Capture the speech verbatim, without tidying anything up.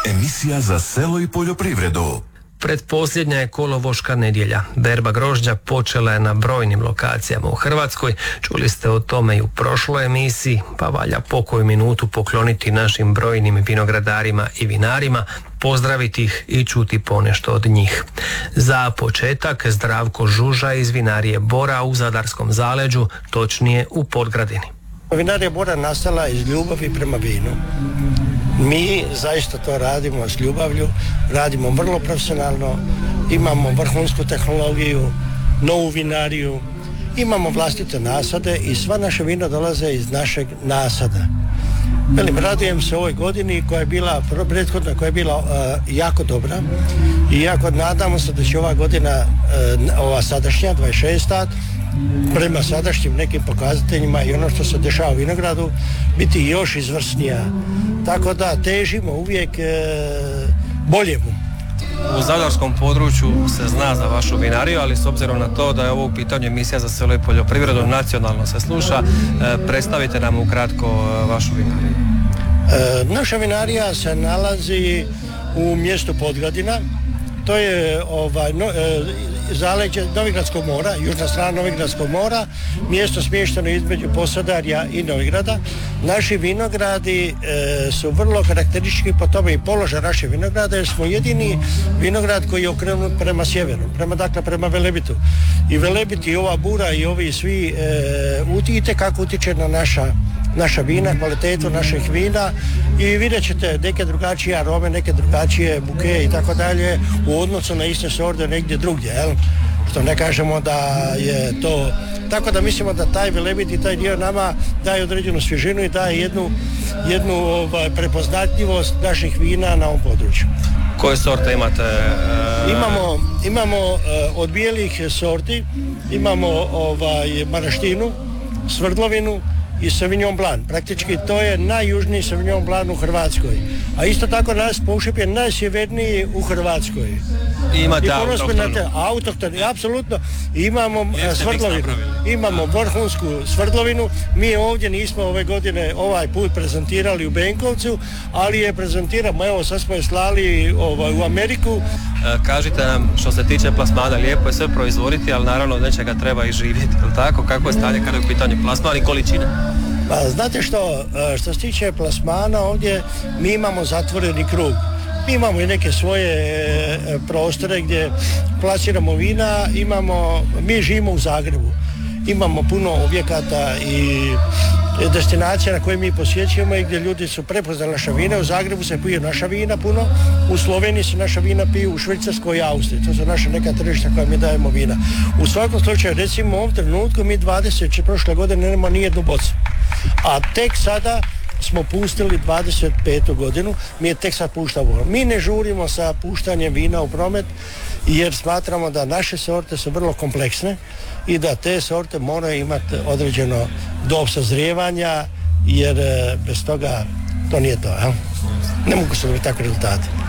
Emisija za selo i poljoprivredu. Pretposljednja je kolovoška nedjelja. Berba grožđa počela je na brojnim lokacijama u Hrvatskoj. Čuli ste o tome i u prošloj emisiji, pa valja pokoju minutu pokloniti našim brojnim vinogradarima i vinarima, pozdraviti ih i čuti ponešto od njih. Za početak Zdravko Žuža iz vinarije Bora u Zadarskom zaleđu, točnije u Podgradini. Vinarija Bora nastala iz ljubavi prema vinu. Mi zaista to radimo s ljubavlju, radimo vrlo profesionalno, imamo vrhunsku tehnologiju, novu vinariju, imamo vlastite nasade i sva naša vina dolaze iz našeg nasada. Velim, radujem se ovoj godini koja je bila, prethodna koja je bila uh, jako dobra i jako nadamo se da će ova godina, uh, ova sadašnja, dvadeset šesta prema sadašnjim nekim pokazateljima i ono što se dešava u vinogradu biti još izvrsnija. Tako da težimo uvijek e, boljemu. U zadarskom području se zna za vašu vinariju, ali s obzirom na to da je ovo u pitanju emisija za selo i poljoprivredu, nacionalno se sluša, e, predstavite nam ukratko vašu vinariju. E, naša vinarija se nalazi u mjestu Podgradina. To je ovaj, no, e, zaleđe Novigradskog mora, južna strana Novigradskog mora, mjesto smješteno između Posadarja i Novigrada. Naši vinogradi e, su vrlo karakteristički po tome i položaj naše vinograda, jer smo jedini vinograd koji je okrenut prema sjeveru, prema, dakle prema Velebitu. I Velebit i ova bura i ovi svi e, utite kako utiče na naša naša vina, kvalitetu naših vina i vidjet ćete neke drugačije arome, neke drugačije buke i tako dalje u odnosu na iste sorte negdje drugdje, jel? Što ne kažemo da je to, tako da mislimo da taj Velebit i taj dio nama daje određenu svježinu i daje jednu, jednu ovaj, prepoznatljivost naših vina na ovom području. Koje sorte imate? E... Imamo, imamo e, od bijelih sorti, imamo ovaj, maraštinu, svrdlovinu i Sauvignon Blanc. Praktički to je najjužniji Sauvignon Blanc u Hrvatskoj. A isto tako nas Poušep je najsjeverniji u Hrvatskoj. I imate autohtonu. Autohtonu, apsolutno. Imamo svrdlovinu. Imamo vrhunsku svrdlovinu. Mi ovdje nismo ove godine ovaj put prezentirali u Benkovcu, ali je prezentiramo, evo sad smo je slali ovaj, u Ameriku. E, kažite nam, što se tiče plasmana, lijepo je sve proizvoditi, ali naravno od nečega treba i živjeti, jel tako? Kako je stanje kada je u pitanju plasmana i količina? Pa znate što, što se tiče plasmana ovdje mi imamo zatvoreni krug. Mi imamo i neke svoje e, prostore gdje plasiramo vina, imamo, mi živimo u Zagrebu. Imamo puno objekata i destinacija na koje mi posjećujemo i gdje ljudi su prepoznali naša vina. U Zagrebu se piju naša vina puno, u Sloveniji se naša vina piju, u Švicarskoj i Austriji. To su naša neka tržišta koja mi dajemo vina. U svakom slučaju, recimo u ovom trenutku mi dvadeset prošle godine nemamo nijednu bocu. A tek sada smo pustili dvadeset petu godinu, mi je tek sad puštamo. Mi ne žurimo sa puštanjem vina u promet jer smatramo da naše sorte su vrlo kompleksne i da te sorte moraju imati određeno dob sazrijevanja jer bez toga to nije to, jel? Ne mogu se dobiti takvi rezultati.